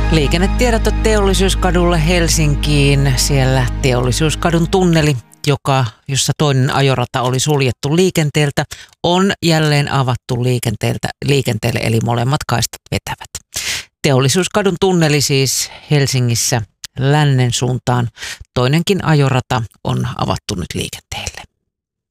Liikennetiedot Teollisuuskadulle Helsinkiin. Siellä Teollisuuskadun tunneli, jossa toinen ajorata oli suljettu liikenteeltä, on jälleen avattu liikenteelle, eli molemmat kaistat vetävät. Teollisuuskadun tunneli siis Helsingissä lännen suuntaan. Toinenkin ajorata on avattu nyt liikenteelle.